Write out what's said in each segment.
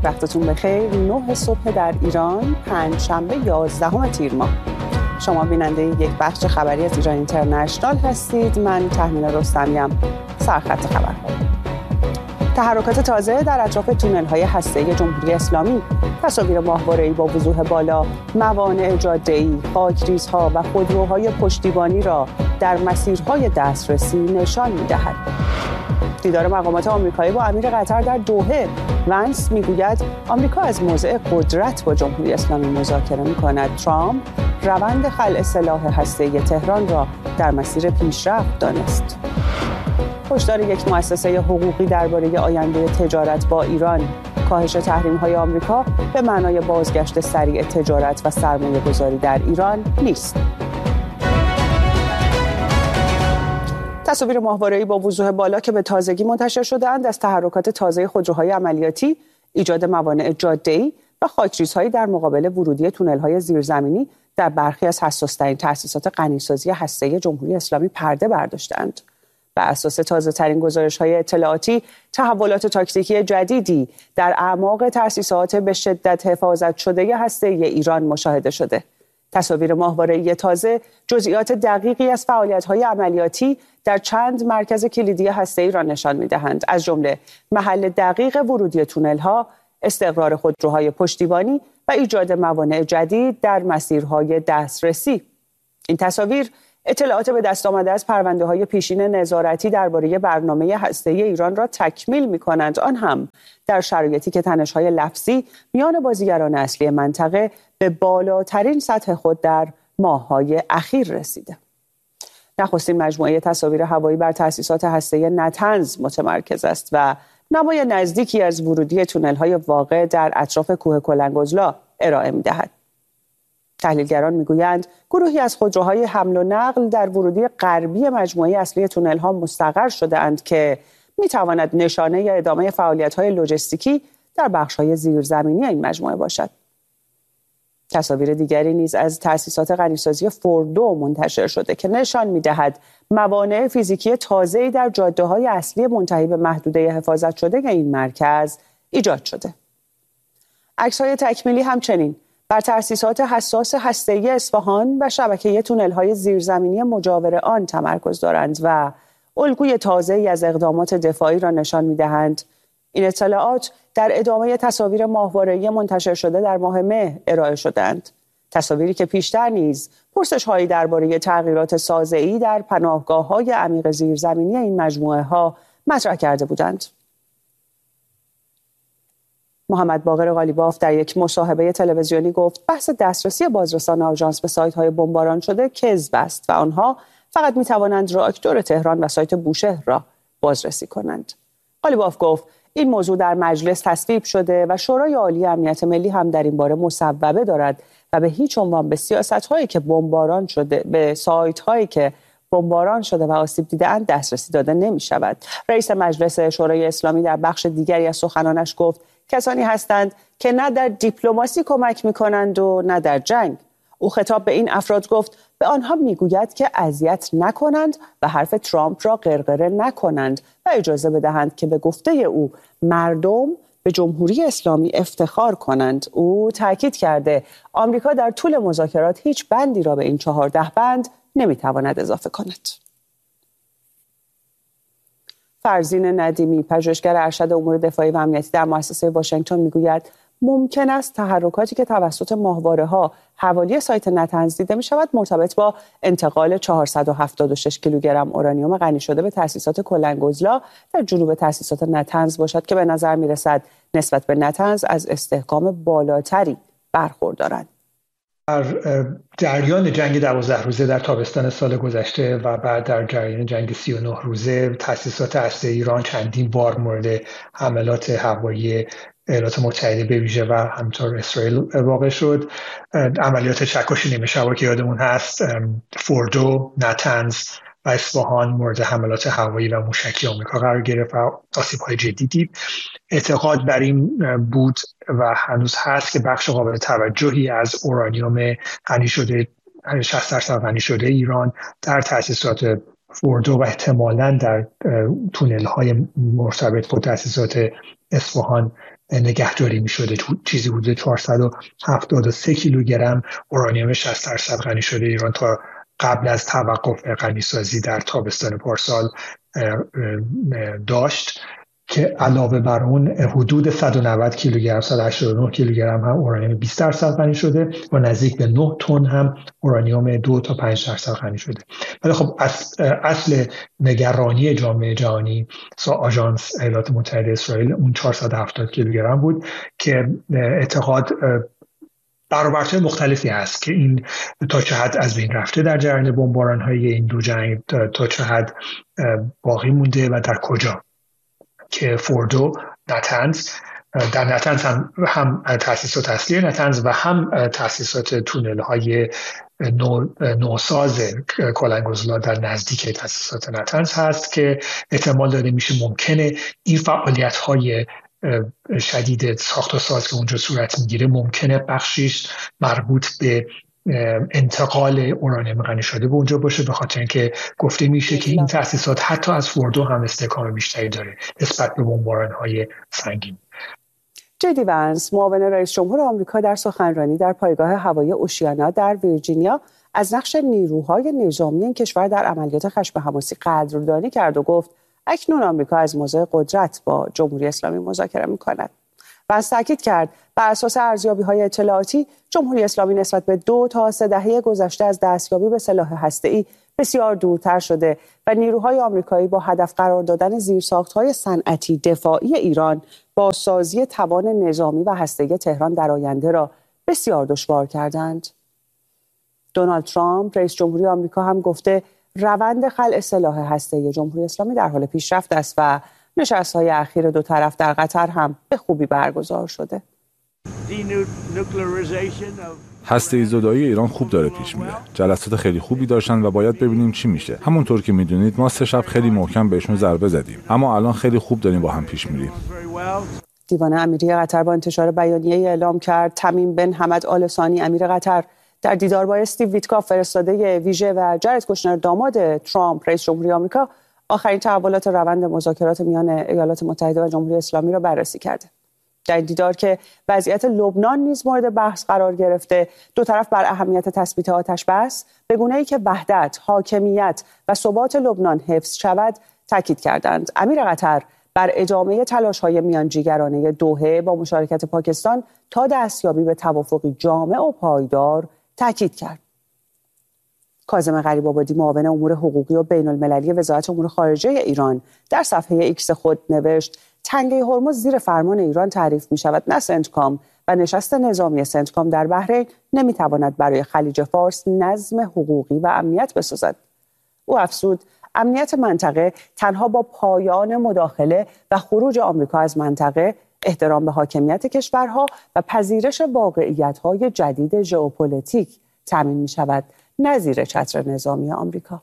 وقتتون بخیر. 9 صبح در ایران، پنجشنبه 11 تیر ماه. شما بیننده یک بخش خبری از ایران اینترنشنال هستید. من تهمینه رستمی‌ام. سرخط خبرها: تحرکات تازه در اطراف تونل‌های هسته‌ای جمهوری اسلامی، تصاویر ماهواره‌ای با وضوح بالا، موانع جاده‌ای، خاکریزها و خودروهای پشتیبانی را در مسیرهای دسترسی نشان می‌دهد. دیدار مقامات آمریکایی با امیر قطر در دوحه. ونس میگوید آمریکا از موضع قدرت با جمهوری اسلامی مذاکره می‌کند. ترامپ روند خلع سلاح هسته‌ای تهران را در مسیر پیشرفت دانست. هشدار یک مؤسسه حقوقی درباره آینده تجارت با ایران: کاهش تحریم‌های آمریکا به معنای بازگشت سریع تجارت و سرمایه‌گذاری در ایران نیست. تصاویر ماهواره‌ای با وضوح بالا که به تازگی منتشر شده‌اند از تحرکات تازه خودروهای عملیاتی، ایجاد موانع جاده‌ای و خاکریزهایی در مقابل ورودی تونل‌های زیرزمینی در برخی از حساس‌ترین تأسیسات غنیسازی هسته‌ای جمهوری اسلامی پرده برداشتند. بر اساس تازه‌ترین گزارش‌های اطلاعاتی، تحولات تاکتیکی جدیدی در اعماق تأسیسات به شدت حفاظت شده هسته‌ای ایران مشاهده شده. تصاویر ماهواره‌ای تازه جزئیات دقیقی از فعالیت‌های عملیاتی در چند مرکز کلیدی هسته‌ای را نشان می‌دهند، از جمله محل دقیق ورودی تونل‌ها، استقرار خودروهای پشتیبانی و ایجاد موانع جدید در مسیرهای دسترسی. این تصاویر اطلاعات به دست آمده از پرونده‌های پیشین نظارتی درباره برنامه هسته‌ای ایران را تکمیل می‌کنند، آن هم در شرایطی که تنش‌های لفظی میان بازیگران اصلی منطقه به بالاترین سطح خود در ماه‌های اخیر رسیده. نخستین مجموعه تصاویر هوایی بر تأسیسات هسته‌ای نتنز متمرکز است و نمای نزدیکی از ورودی تونل‌های واقع در اطراف کوه کلنگ‌عضلا ارائه می‌دهد. تحلیلگران میگویند گروهی از خودروهای حمل و نقل در ورودی غربی مجموعه اصلی تونل‌ها مستقر شده‌اند که می‌تواند نشانه یا ادامه فعالیت‌های لوجستیکی در بخش‌های زیرزمینی این مجموعه باشد. تصاویر دیگری نیز از تأسیسات غنیسازی فوردو منتشر شده که نشان می‌دهد موانع فیزیکی تازه‌ای در جاده‌های اصلی منتهی به محدوده حفاظت شده این مرکز ایجاد شده. عکس‌های تکمیلی همچنین بر تأسیسات حساس هسته‌ای اصفهان و شبکه تونل‌های زیرزمینی مجاور آن تمرکز دارند و الگوی تازه‌ای از اقدامات دفاعی را نشان می‌دهند. این اطلاعات در ادامه تصاویر ماهواره‌ای منتشر شده در ماه مه ارائه شدند. تصاویری که پیشتر نیز پرسش‌هایی درباره تغییرات سازه‌ای در پناهگاه‌های عمیق زیرزمینی این مجموعه‌ها مطرح کرده بودند. محمد باقر قالیباف در یک مصاحبه تلویزیونی گفت بحث دسترسی بازرسان آژانس به سایت‌های بمباران شده کذب است و آنها فقط می‌توانند راکتور تهران و سایت بوشهر را بازرسی کنند. قالیباف گفت این موضوع در مجلس تصویب شده و شورای عالی امنیت ملی هم در این باره مصوبه دارد و به هیچ عنوان به سیاست‌هایی که بمباران شده، به سایت‌هایی که بمباران شده و آسیب دیده‌اند دسترسی داده نمی‌شود. رئیس مجلس شورای اسلامی در بخش دیگری از سخنانش گفت کسانی هستند که نه در دیپلماسی کمک می‌کنند و نه در جنگ. او خطاب به این افراد گفت به آنها میگوید که اذیت نکنند و حرف ترامپ را غرغره نکنند و اجازه بدهند که به گفته او مردم به جمهوری اسلامی افتخار کنند. او تاکید کرده آمریکا در طول مذاکرات هیچ بندی را به این 14 بند نمیتواند اضافه کند. فرزین ندیمی، پژوهشگر ارشد امور دفاعی و امنیتی در مؤسسه واشنگتن میگوید ممکن است تحرکاتی که توسط ماهواره‌ها حوالی سایت نتنز دیده می‌شود مرتبط با انتقال 476 کیلوگرم اورانیوم غنی شده به تأسیسات کلنگ‌عضلا در جنوب تأسیسات نتنز باشد که به نظر می‌رسد نسبت به نتنز از استحکام بالاتری برخوردارند. در جریان جنگ 12 روزه در تابستان سال گذشته و بعد در جریان جنگ 39 روزه تأسیسات هسته‌ای ایران چندین بار مورد حملات هوایی ایالات متحده به ویژه و همینطور اسرائیل واقع شد. عملیات چکش نیمه شبا که یادمون هست، فوردو، نتنز و اصفهان مورد حملات هوایی و موشکی آمریکا قرار گرفت و آسیب‌های جدی دید. اعتقاد بر این بود و هنوز هست که بخش قابل توجهی از اورانیوم غنی شده 60% غنی شده ایران در تأسیسات فوردو و احتمالاً در تونل‌های مرتبط با تأسیسات اصفهان نگهداری می شده. چیزی حدود 473 کیلوگرم اورانیوم 60% غنی شده ایران تا قبل از توقف غنیسازی در تابستان پارسال داشت که علاوه بر اون حدود 190 کیلوگرم 189 کیلوگرم هم اورانیوم 20% غنی شده و نزدیک به 9 تن هم اورانیوم 2 تا 5% غنی شده. ولی خب اصل نگرانی جامعه جهانی آژانس ایالات متحده اسرائیل اون 470 کیلوگرم بود که اعتقاد برآوردهای مختلفی هست که این تا چه حد از بین رفته در جریان بمباران‌های این دو جنگ، تا چه حد باقی مونده و در کجا، که فوردو، نتنز، در نتنز هم تأسیسات اصلی نتنز و هم تأسیسات تونل‌های نوساز کلنگوزلا در نزدیک تأسیسات نتنز هست که احتمال داده میشه ممکنه این فعالیت‌های شدید ساخت و ساز که اونجا صورت میگیره ممکنه بخشیش مربوط به انتقال اورانیوم غنی شده به اونجا باشه، به خاطر اینکه گفته میشه که این تأسیسات حتی از فوردو هم استحکام بیشتری داره نسبت به بمباران‌های سنگین. جدی ونس، معاون رئیس جمهور آمریکا، در سخنرانی در پایگاه هوایی اوشیانا در ویرجینیا از نقش نیروهای نظامی این کشور در عملیات خشم حماسی قدردانی کرد و گفت اکنون آمریکا از موضع قدرت با جمهوری اسلامی مذاکره می‌کند. ونس تاکید کرد بر اساس ارزیابی‌های اطلاعاتی جمهوری اسلامی نسبت به 2 تا 3 دهه گذشته از دستیابی به سلاح هسته‌ای بسیار دورتر شده و نیروهای آمریکایی با هدف قرار دادن زیرساخت‌های صنعتی دفاعی ایران با سازی توان نظامی و هسته‌ای تهران در آینده را بسیار دشوار کردند. دونالد ترامپ رئیس جمهوری آمریکا هم گفته روند خلع سلاح هسته‌ای جمهوری اسلامی در حال پیشرفت است و نشست‌های اخیر دو طرف در قطر هم به خوبی برگزار شده. هسته‌ای زدایی ایران خوب داره پیش میره. جلسات خیلی خوبی داشتن و باید ببینیم چی میشه. همونطور که میدونید ما 3 شب خیلی محکم بهشون ضربه زدیم. اما الان خیلی خوب داریم با هم پیش میریم. دیوان امیری قطر با انتشار بیانیه‌ای اعلام کرد تمیم بن حمد آل ثانی امیر قطر در دیدار با استیو ویتکاف فرستاده ویژه و جارد کوشنر داماد ترامپ رئیس جمهوری آمریکا آخرین تحولات روند مذاکرات میان ایالات متحده و جمهوری اسلامی را بررسی کرده. در این دیدار که وضعیت لبنان نیز مورد بحث قرار گرفته، دو طرف بر اهمیت تثبیت آتش بس به گونه‌ای که وحدت، حاکمیت و ثبات لبنان حفظ شود تاکید کردند. امیر قطر بر ادامه تلاش‌های میانجیگرانه دوحه با مشارکت پاکستان تا دستیابی به توافقی جامع و پایدار تاکید کرد. کاظم غریب‌آبادی معاون امور حقوقی و بین‌المللی وزارت امور خارجه ایران در صفحه ایکس خود نوشت تنگه هرمز زیر فرمان ایران تعریف می‌شود نه سنتکام و نشست نظامی سنتکام در بحرین نمی‌تواند برای خلیج فارس نظم حقوقی و امنیت بسازد. او افزود امنیت منطقه تنها با پایان مداخله و خروج آمریکا از منطقه، احترام به حاکمیت کشورها و پذیرش واقعیت‌های جدید ژئوپلیتیک تامین می‌شود، نه زیر چتر نظامی آمریکا.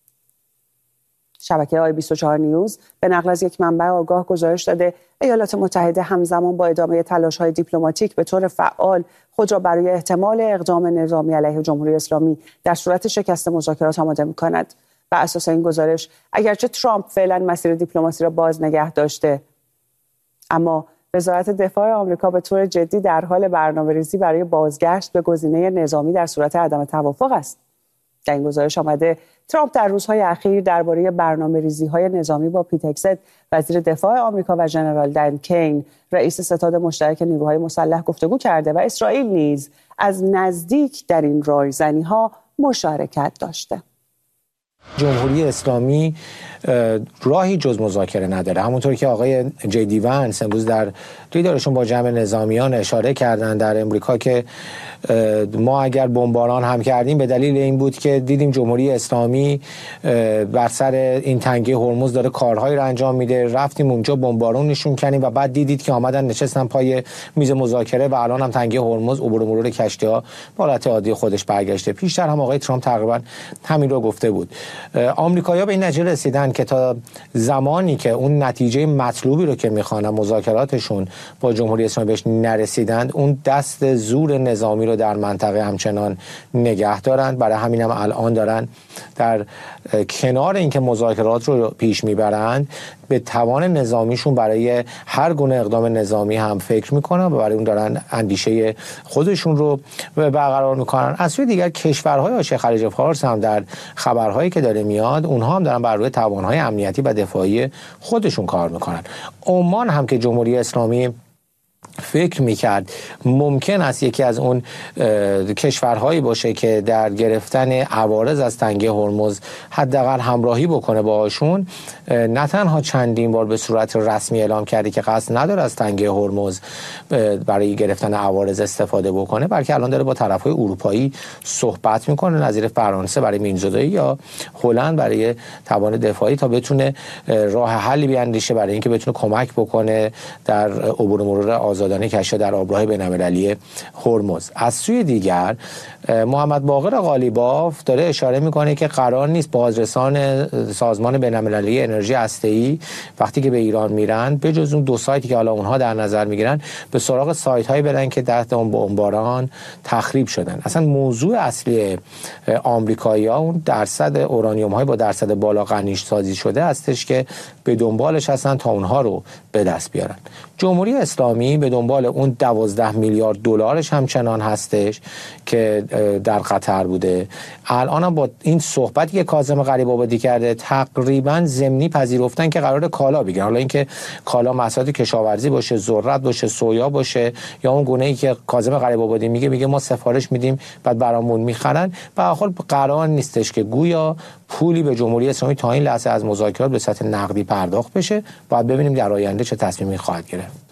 شبکه آی 24 نیوز به نقل از یک منبع آگاه گزارش داده ایالات متحده همزمان با ادامه تلاش‌های دیپلماتیک به طور فعال خود را برای احتمال اقدام نظامی علیه جمهوری اسلامی در صورت شکست مذاکرات آماده می‌کند. بر اساس این گزارش اگرچه ترامپ فعلا مسیر دیپلماسی را باز نگه داشته، اما وزارت دفاع آمریکا به طور جدی در حال برنامه‌ریزی برای بازگشت به گزینه نظامی در صورت عدم توافق است. در این گزارش آمده ترامپ در روزهای اخیر درباره برنامه‌ریزی‌های نظامی با پیت هگست وزیر دفاع آمریکا و ژنرال دن کین رئیس ستاد مشترک نیروهای مسلح گفتگو کرده و اسرائیل نیز از نزدیک در این رایزنی‌ها مشارکت داشته. جمهوری اسلامی راهی جز مذاکره نداره. همونطور که آقای جدی ونس امروز در دیدارشون با جمع نظامیان اشاره کردن در امریکا که ما اگر بمباران هم کردیم به دلیل این بود که دیدیم جمهوری اسلامی بر سر این تنگه هرمز داره کارهایی رو انجام میده، رفتیم اونجا بمبارون نشون کردیم و بعد دیدید که آمدن نشستن پای میز مذاکره و الان هم تنگه هرمز عبور و مرور کشتی‌ها به حالت عادی خودش برگشته. پیشتر هم آقای ترامپ تقریبا همین رو گفته بود. آمریکایی‌ها به این نتیجه رسیدن که تا زمانی که اون نتیجه مطلوبی رو که می‌خوانن مذاکراتشون با جمهوری اسلامی بهش نرسیدند، اون دست زور نظامی رو در منطقه همچنان نگه دارند. برای همین هم الان دارن در کنار اینکه مذاکرات رو پیش میبرند به توان نظامیشون برای هر گونه اقدام نظامی هم فکر میکنن و برای اون دارن اندیشه خودشون رو برقرار میکنن. از سوی دیگر کشورهای حاشیه خلیج فارس هم در خبرهایی که داره میاد اونها هم دارن بر روی توانهای امنیتی و دفاعی خودشون کار میکنن. عمان هم که جمهوری اسلامی فکر میکرد ممکن است یکی از اون کشورهایی باشه که در گرفتن عوارض از تنگه هرمز حداقل همراهی بکنه باهاشون، نه تنها چندین بار به صورت رسمی اعلام کرده که قصد نداره از تنگه هرمز برای گرفتن عوارض استفاده بکنه، بلکه الان داره با طرفهای اروپایی صحبت میکنه، نظیر فرانسه برای مینزدایی یا هلند برای توان دفاعی، تا بتونه راه حلی بیاندیشه برای اینکه بتونه کمک بکنه در عبور مرور آزادانه کشتی در آبراه بین‌المللی هرمز. از سوی دیگر محمد باقر قالیباف داره اشاره میکنه که قرار نیست بازرسان سازمان بین‌المللی انرژی هسته‌ای وقتی که به ایران میرن به جز اون 2 سایتی که حالا اونها در نظر میگیرن به سراغ سایت هایی برن که تحت اون بمباران تخریب شدن. اصلا موضوع اصلی آمریکایی‌ها اون درصد اورانیوم های با درصد بالا غنیش سازی شده هستش که به دنبالش هستن تا اونها رو به دست بیارن. جمهوری اسلامی به دنبال اون 12 میلیارد دلارش همچنان هستش که در قطر بوده. الان هم با این صحبتی که کاظم غریب‌آبادی کرده تقریبا ضمنی پذیرفتن که قرار کالا بگیرن. حالا اینکه کالا محصولات کشاورزی باشه، ذرت باشه، سویا باشه، یا اون گونه‌ای که کاظم غریب‌آبادی میگه ما سفارش میدیم بعد برامون میخرن، به هر حال قرار نیستش که گویا پولی به جمهوری اسلامی تا این لحظه از مذاکرات به سطح نقدی پرداخت بشه. باید ببینیم در آینده چه تصمیمی خواهد گرفت.